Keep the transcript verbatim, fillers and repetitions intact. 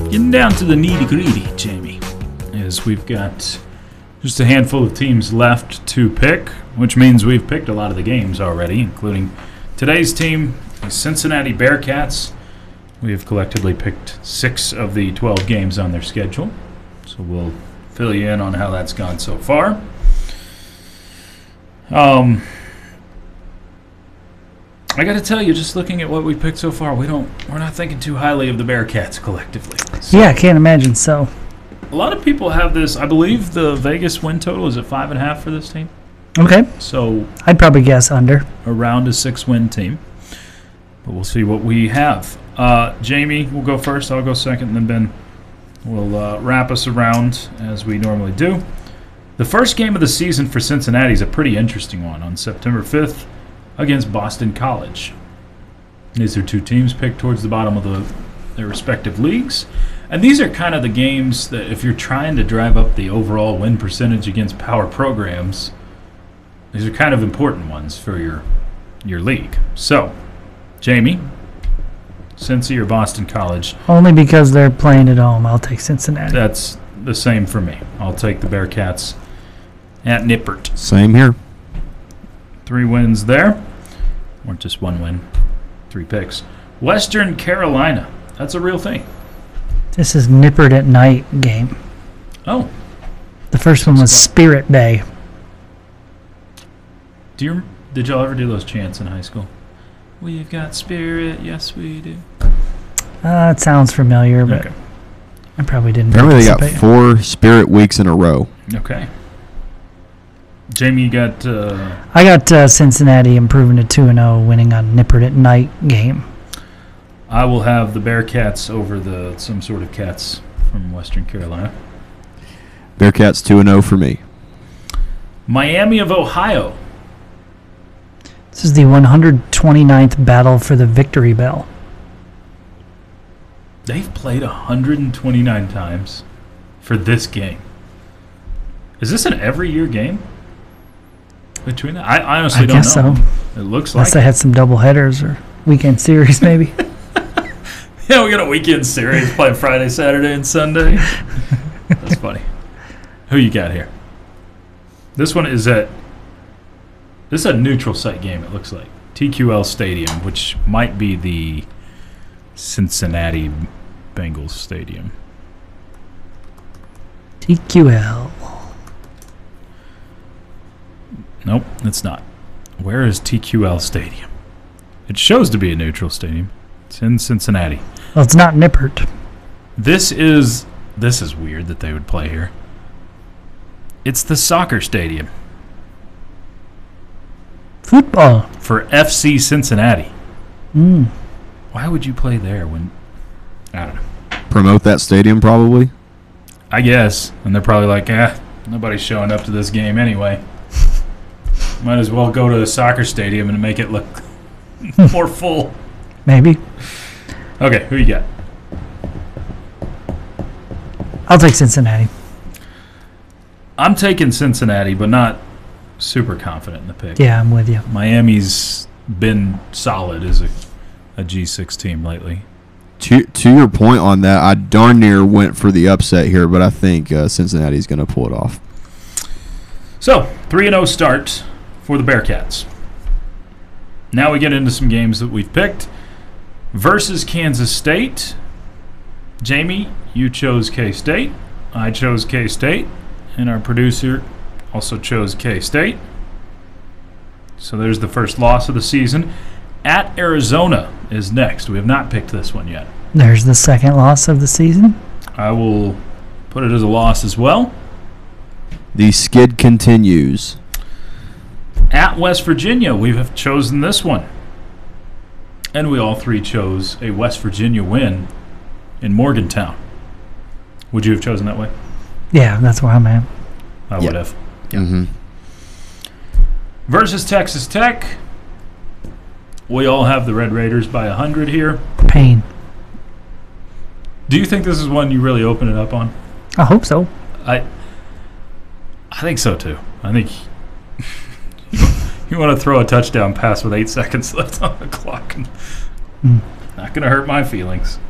Getting down to the nitty-gritty, Jamie, is we've got just a handful of teams left to pick, which means we've picked a lot of the games already, including today's team, the Cincinnati Bearcats. We have collectively picked six of the twelve games on their schedule, so we'll fill you in on how that's gone so far. Um, I got to tell you, just looking at what we picked so far, we don't, we're not thinking too highly of the Bearcats collectively. So yeah, I can't imagine so. a lot of people have this. I believe the Vegas win total is at five and a half for this team. Okay. So I'd probably guess under. around a six-win team. But we'll see what we have. Uh, Jamie will go first. I'll go second, and then Ben will uh, wrap us around as we normally do. The first game of the season for Cincinnati is a pretty interesting one on September fifth against Boston College. These are two teams picked towards the bottom of the, their respective leagues. And these are kind of the games that if you're trying to drive up the overall win percentage against power programs, these are kind of important ones for your your league. So, Jamie, Cincy or Boston College? Only because they're playing at home. I'll take Cincinnati. That's the same for me. I'll take the Bearcats at Nippert. Same here. Three wins there. Or just one win. Three picks. Western Carolina. That's a real thing. This is Nippert at night game. Oh. The first one was Spirit Bay. Do you did y'all ever do those chants in high school? We've got spirit, yes we do. Uh, it sounds familiar, but Okay. I probably didn't Apparently they got participate. four Spirit weeks in a row. Okay. Jamie, you got uh, I got uh, Cincinnati improving to two and oh, winning on Nippert at night game. I will have the Bearcats over the some sort of cats from Western Carolina. Bearcats two and oh for me. Miami of Ohio. This is the one hundred twenty-ninth battle for the Victory Bell. They've played one hundred twenty-nine times for this game. Is this an every year game? Between that? I I honestly I don't guess know. so. It looks Unless like they had some double headers or weekend series, maybe. yeah, we got a weekend series playing Friday, Saturday, and Sunday. That's funny. Who you got here? This one is at this is a neutral site game. It looks like T Q L Stadium, which might be the Cincinnati Bengals Stadium. T Q L. Nope, it's not. Where is T Q L Stadium? It shows to be a neutral stadium. It's in Cincinnati. Well, it's not Nippert. This is this is weird that they would play here. It's the soccer stadium Football. for F C Cincinnati. Mm. Why would you play there when I don't know. Promote that stadium probably. I guess. And they're probably like, eh, nobody's showing up to this game anyway. Might as well go to the soccer stadium and make it look more full. Maybe. Okay, who you got? I'll take Cincinnati. I'm taking Cincinnati, but not super confident in the pick. Yeah, I'm with you. Miami's been solid as a, a G six team lately. To to your point on that, I darn near went for the upset here, but I think uh, Cincinnati's going to pull it off. So, three and oh start for the Bearcats. Now we get into some games that we've picked. Versus Kansas State. Jamie, you chose K-State. I chose K-State. And our producer also chose K-State. So there's the first loss of the season. At Arizona is next. We have not picked this one yet. There's the second loss of the season. I will put it as a loss as well. The skid continues. At West Virginia, we have chosen this one. And we all three chose a West Virginia win in Morgantown. Would you have chosen that way? Yeah, that's where I'm at. I Yep. would have. Mm-hmm. Versus Texas Tech. We all have the Red Raiders by one hundred here. Pain. Do you think this is one you really open it up on? I hope so. I I think so too. I think you want to throw a touchdown pass with eight seconds left on the clock. Mm. Not going to hurt my feelings.